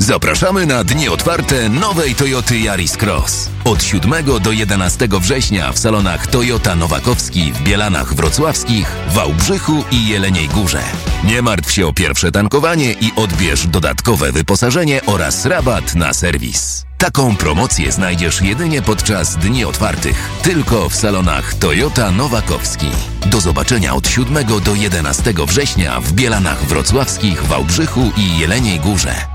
Zapraszamy na dni otwarte nowej Toyoty Yaris Cross. Od 7 do 11 września w salonach Toyota Nowakowski w Bielanach Wrocławskich, Wałbrzychu i Jeleniej Górze. Nie martw się o pierwsze tankowanie i odbierz dodatkowe wyposażenie oraz rabat na serwis. Taką promocję znajdziesz jedynie podczas dni otwartych, tylko w salonach Toyota Nowakowski. Do zobaczenia od 7 do 11 września w Bielanach Wrocławskich, Wałbrzychu i Jeleniej Górze.